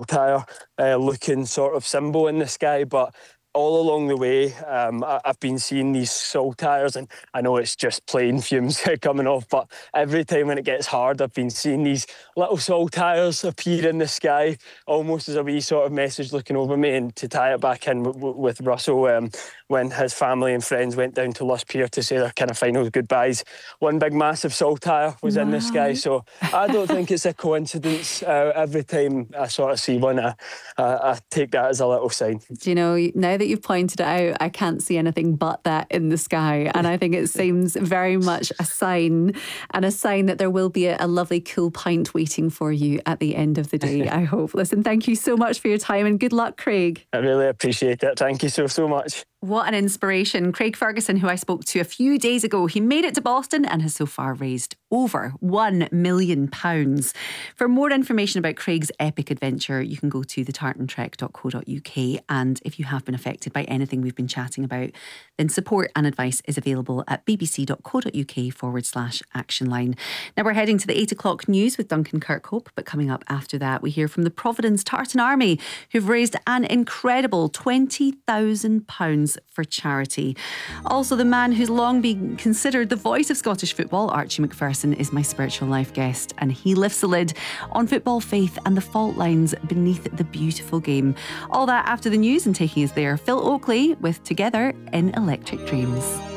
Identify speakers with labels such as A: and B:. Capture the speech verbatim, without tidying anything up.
A: saltire uh, looking sort of symbol in the sky, but all along the way, um, I, I've been seeing these saltires, and I know it's just plane fumes coming off, but every time when it gets hard, I've been seeing these little saltires appear in the sky, almost as a wee sort of message looking over me. And to tie it back in w- w- with Russell, um, when his family and friends went down to Luspier to say their kind of final goodbyes, one big massive saltire was wow. in the sky. So I don't think it's a coincidence. Uh, every time I sort of see one, I, I, I take that as a little sign.
B: Do you know, now that you've pointed it out, I can't see anything but that in the sky. And I think it seems very much a sign, and a sign that there will be a, a lovely cool pint waiting for you at the end of the day, I hope. Listen, thank you so much for your time, and good luck, Craig.
A: I really appreciate it. Thank you so, so much.
B: What an inspiration. Craig Ferguson, who I spoke to a few days ago, he made it to Boston and has so far raised over one million pounds. For more information about Craig's epic adventure, you can go to the tartan trek dot co dot uk. And if you have been affected by anything we've been chatting about, then support and advice is available at bbc.co.uk forward slash action line. Now we're heading to the eight o'clock news with Duncan Kirkhope, but coming up after that, we hear from the Providence Tartan Army, who've raised an incredible twenty thousand pounds for charity. Also, the man who's long been considered the voice of Scottish football, Archie Macpherson, is my spiritual life guest, and he lifts the lid on football faith and the fault lines beneath the beautiful game. All that after the news, and taking us there, Phil Oakley with Together in Electric Dreams.